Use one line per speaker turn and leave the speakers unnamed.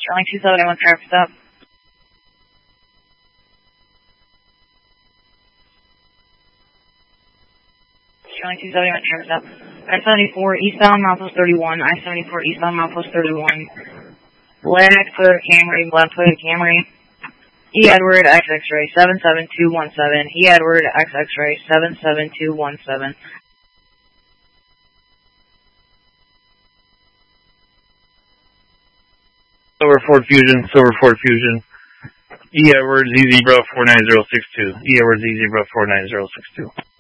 Sterling 271, traffic stop. Sterling 271, traffic stop. I-74 eastbound, milepost 31. I-74 eastbound, milepost 31. Black Toyota Camry, black Toyota Camry. E. Edward X X-ray 77217. E. Edward X X-ray 77217.
Silver Ford Fusion. E. Edward Z Zebra 49062. E. Edward Z Zebra 49062.